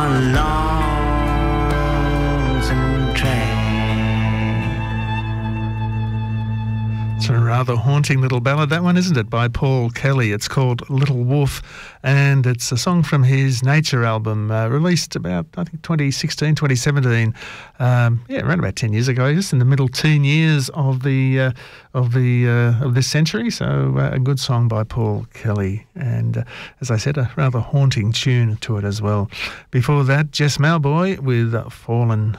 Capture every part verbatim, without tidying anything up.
lonesome train. It's a rather haunting little ballad, that one, isn't it, by Paul Kelly. It's called Little Wolf, and it's a song from his Nature album, uh, released about, I think, twenty sixteen, twenty seventeen. Um, yeah, around about ten years ago, just in the middle teen years of the uh, of the uh, of this century. So uh, a good song by Paul Kelly, and uh, as I said, a rather haunting tune to it as well. Before that, Jess Mauboy with uh, Fallen.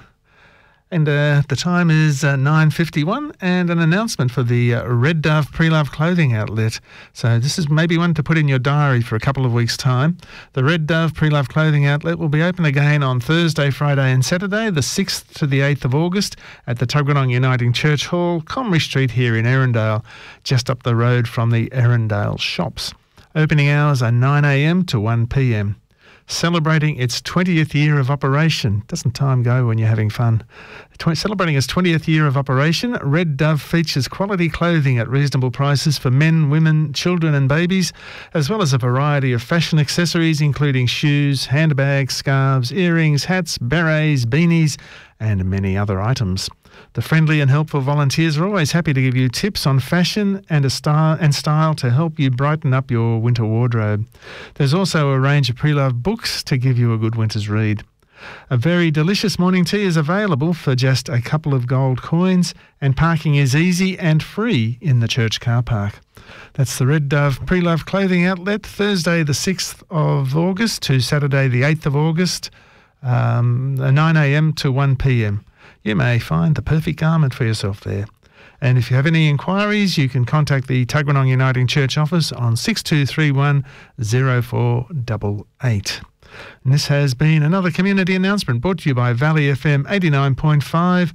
And uh, the time is uh, nine fifty-one, and an announcement for the uh, Red Dove Pre-Love clothing outlet. So this is maybe one to put in your diary for a couple of weeks' time. The Red Dove Pre-Love clothing outlet will be open again on Thursday, Friday and Saturday, the sixth to the eighth of August at the Tuggeranong Uniting Church Hall, Comrie Street here in Erindale, just up the road from the Erindale shops. Opening hours are nine a m to one p m. Celebrating its twentieth year of operation. Doesn't time go when you're having fun? Tw- celebrating its twentieth year of operation, Red Dove features quality clothing at reasonable prices for men, women, children and babies, as well as a variety of fashion accessories including shoes, handbags, scarves, earrings, hats, berets, beanies and many other items. The friendly and helpful volunteers are always happy to give you tips on fashion and a style and style to help you brighten up your winter wardrobe. There's also a range of pre-loved books to give you a good winter's read. A very delicious morning tea is available for just a couple of gold coins, and parking is easy and free in the church car park. That's the Red Dove Pre-Love clothing outlet, Thursday the sixth of August to Saturday the eighth of August, um, nine a m to one p m. You may find the perfect garment for yourself there. And if you have any inquiries, you can contact the Tuggeranong Uniting Church office on six two three one, zero four eight eight. And this has been another community announcement brought to you by Valley F M eighty-nine point five